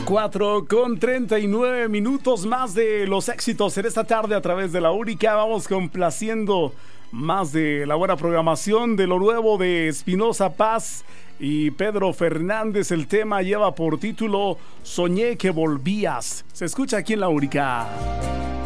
4:39 más de los éxitos en esta tarde a través de la única. Vamos complaciendo más de la buena programación de lo nuevo de Espinoza Paz y Pedro Fernández. El tema lleva por título Soñé que volvías. Se escucha aquí en la única.